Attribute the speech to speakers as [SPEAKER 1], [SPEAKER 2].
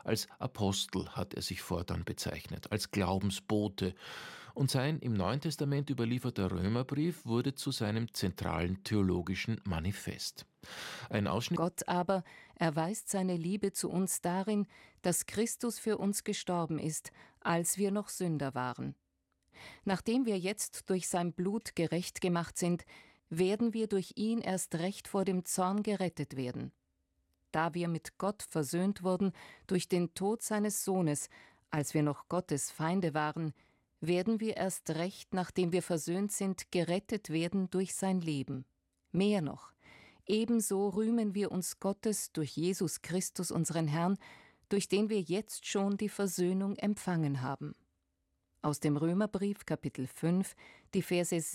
[SPEAKER 1] Als Apostel hat er sich fortan bezeichnet, als Glaubensbote. Und sein im Neuen Testament überlieferter Römerbrief wurde zu seinem zentralen theologischen Manifest. Ein Ausschnitt.
[SPEAKER 2] Gott aber erweist seine Liebe zu uns darin, dass Christus für uns gestorben ist, als wir noch Sünder waren. Nachdem wir jetzt durch sein Blut gerecht gemacht sind, werden wir durch ihn erst recht vor dem Zorn gerettet werden. Da wir mit Gott versöhnt wurden durch den Tod seines Sohnes, als wir noch Gottes Feinde waren, werden wir erst recht, nachdem wir versöhnt sind, gerettet werden durch sein Leben. Mehr noch, ebenso rühmen wir uns Gottes durch Jesus Christus, unseren Herrn, durch den wir jetzt schon die Versöhnung empfangen haben. Aus dem Römerbrief, Kapitel 5, die Verse